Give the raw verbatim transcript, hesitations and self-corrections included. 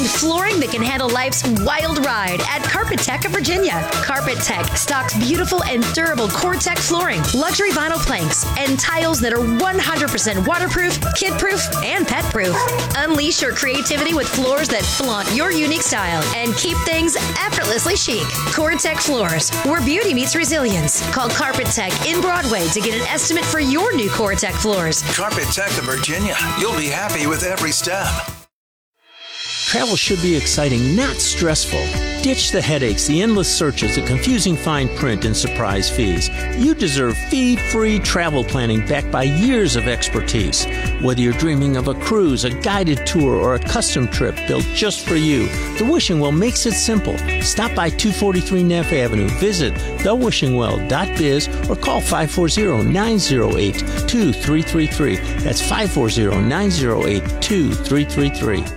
and flooring that can handle life's wild ride at Carpet Tech of Virginia. Carpet Tech stocks beautiful and durable Core-Tech flooring, luxury vinyl planks, and tiles that are one hundred percent waterproof, kid-proof, and pet-proof. Unleash your creativity with floors that flaunt your unique style and keep things effortlessly chic. Core-Tech Floors, where beauty meets resilience. Call Carpet Tech in Broadway to get an estimate for your new Core-Tech floors. Carpet Tech of Virginia. You'll be happy with every step. Travel should be exciting, not stressful. Ditch the headaches, the endless searches, the confusing fine print, and surprise fees. You deserve fee-free travel planning backed by years of expertise. Whether you're dreaming of a cruise, a guided tour, or a custom trip built just for you, The Wishing Well makes it simple. Stop by two forty-three Neff Avenue, visit the wishing well dot biz, or call five four zero, nine zero eight, two three three three. That's five four zero, nine zero eight, two three three three.